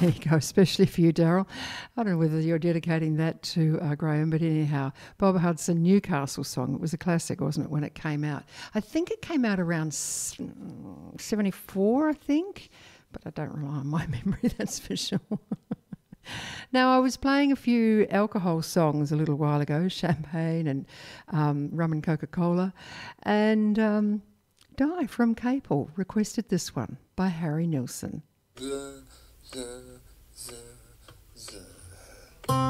There you go, especially for you, Daryl. I don't know whether you're dedicating that to Graham, but anyhow, Bob Hudson, Newcastle song. It was a classic, wasn't it, when it came out? I think it came out around 74, I think, but I don't rely on my memory, that's for sure. Now, I was playing a few alcohol songs a little while ago, champagne and rum and Coca-Cola, and Di from Capel requested this one by Harry Nilsson.